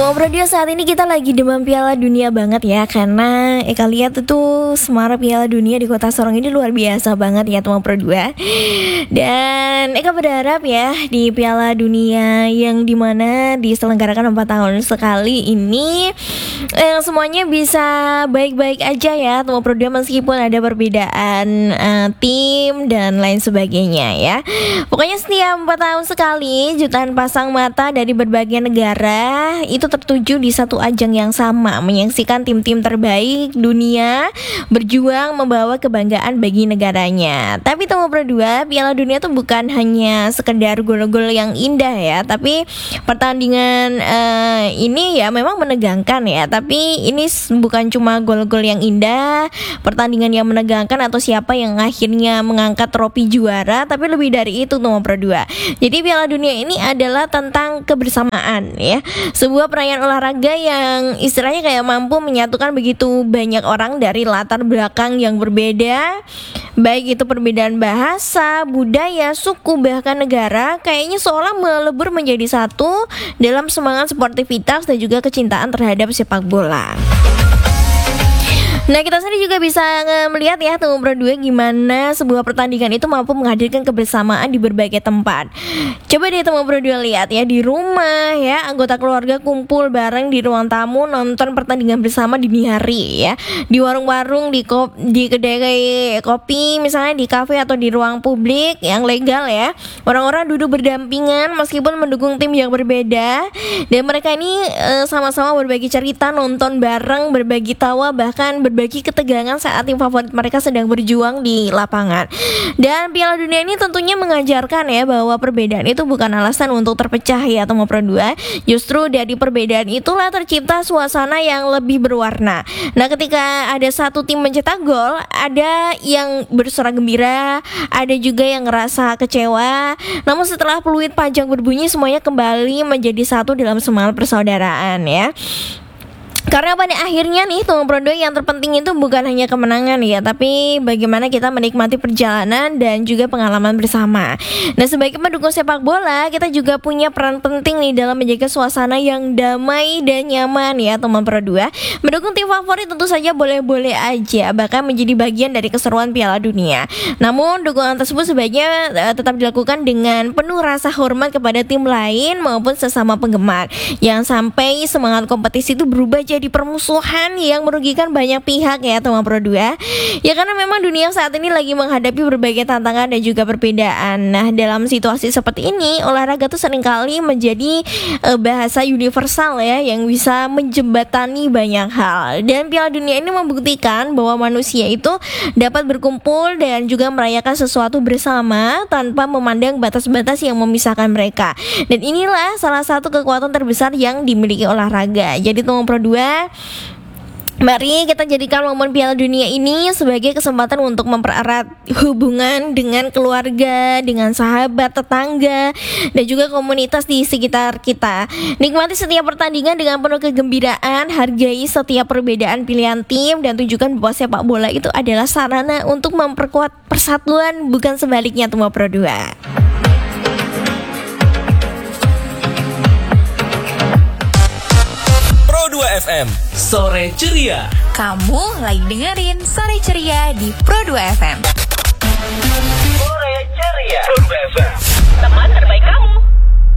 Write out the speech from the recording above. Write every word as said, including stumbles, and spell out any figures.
Tuh Pro dua, saat ini kita lagi demam Piala Dunia banget ya. Karena Eka lihat itu semarak Piala Dunia di kota Sorong ini luar biasa banget ya Tuh Pro dua. Dan Eka berharap ya di Piala Dunia yang dimana diselenggarakan empat tahun sekali ini eh, semuanya bisa baik-baik aja ya Tuh Pro dua, meskipun ada perbedaan uh, tim dan lain sebagainya ya. Pokoknya setiap empat tahun sekali jutaan pasang mata dari berbagai negara itu tertuju di satu ajang yang sama, menyaksikan tim-tim terbaik dunia berjuang membawa kebanggaan bagi negaranya. Tapi Tuh Pro dua, Piala Dunia itu bukan hanya sekedar gol-gol yang indah ya, tapi pertandingan uh, ini ya memang menegangkan ya. Tapi ini bukan cuma gol-gol yang indah, pertandingan yang menegangkan atau siapa yang akhirnya mengangkat trofi juara, tapi lebih dari itu Tuh Pro dua. Jadi Piala Dunia ini adalah tentang kebersamaan ya, sebuah perayaan olahraga yang istilahnya kayak mampu menyatukan begitu banyak orang dari latar belakang yang berbeda, baik itu perbedaan bahasa, budaya, suku, bahkan negara. Kayaknya seolah melebur menjadi satu dalam semangat sportivitas dan juga kecintaan terhadap sepak bola. Nah, kita sendiri juga bisa melihat ya Tuh Pro dua gimana sebuah pertandingan itu mampu menghadirkan kebersamaan di berbagai tempat. Coba deh Tuh Pro dua lihat ya, di rumah ya, anggota keluarga kumpul bareng di ruang tamu nonton pertandingan bersama dini hari ya. Di warung-warung, di kop, di kedai kopi, misalnya di kafe atau di ruang publik yang legal ya. Orang-orang duduk berdampingan meskipun mendukung tim yang berbeda, dan mereka ini e, sama-sama berbagi cerita, nonton bareng, berbagi tawa, bahkan ber berbagi ketegangan saat tim favorit mereka sedang berjuang di lapangan. Dan Piala Dunia ini tentunya mengajarkan ya bahwa perbedaan itu bukan alasan untuk terpecah ya Tuh Pro dua. Justru dari perbedaan itulah tercipta suasana yang lebih berwarna. Nah, ketika ada satu tim mencetak gol, ada yang bersorak gembira, ada juga yang ngerasa kecewa. Namun setelah peluit panjang berbunyi, semuanya kembali menjadi satu dalam semangat persaudaraan ya. Karena pada akhirnya nih Tuh Pro dua yang terpenting itu bukan hanya kemenangan ya, tapi bagaimana kita menikmati perjalanan dan juga pengalaman bersama. Nah, sebagai pendukung sepak bola, kita juga punya peran penting nih dalam menjaga suasana yang damai dan nyaman ya Tuh Pro dua. Mendukung tim favorit tentu saja boleh-boleh aja, bahkan menjadi bagian dari keseruan Piala Dunia. Namun dukungan tersebut sebaiknya uh, tetap dilakukan dengan penuh rasa hormat kepada tim lain maupun sesama penggemar. Jangan sampai semangat kompetisi itu berubah jadi permusuhan yang merugikan banyak pihak ya Tuh Pro dua. Ya karena memang dunia saat ini lagi menghadapi berbagai tantangan dan juga perbedaan. Nah, dalam situasi seperti ini, olahraga tuh seringkali menjadi uh, bahasa universal ya, yang bisa menjembatani banyak hal. Dan Piala Dunia ini membuktikan bahwa manusia itu dapat berkumpul dan juga merayakan sesuatu bersama tanpa memandang batas-batas yang memisahkan mereka. Dan inilah salah satu kekuatan terbesar yang dimiliki olahraga. Jadi Tuh Pro dua, mari kita jadikan momen Piala Dunia ini sebagai kesempatan untuk mempererat hubungan dengan keluarga, dengan sahabat, tetangga, dan juga komunitas di sekitar kita. Nikmati setiap pertandingan dengan penuh kegembiraan, hargai setiap perbedaan pilihan tim, dan tunjukkan bahwa sepak bola itu adalah sarana untuk memperkuat persatuan, bukan sebaliknya Tuh Pro dua. dua F M Sore Ceria. Kamu lagi dengerin Sore Ceria di Pro dua F M. Sore Ceria Pro dua F M, teman terbaik